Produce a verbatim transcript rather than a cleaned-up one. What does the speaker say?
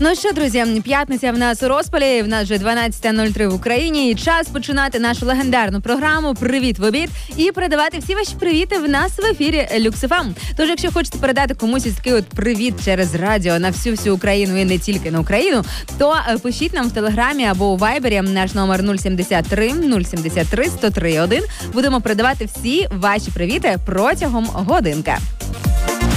Ну що, друзі, п'ятниця в нас у розпалі, в нас вже дванадцята нуль три в Україні, і час починати нашу легендарну програму «Привіт в обід» і передавати всі ваші привіти в нас в ефірі Люкс еф ем. Тож, якщо хочете передати комусь із такий от привіт через радіо на всю-всю Україну і не тільки на Україну, то пишіть нам в Телеграмі або у Вайбері, наш номер нуль сімдесят три нуль сімдесят три сто три один. Будемо передавати всі ваші привіти протягом годинки.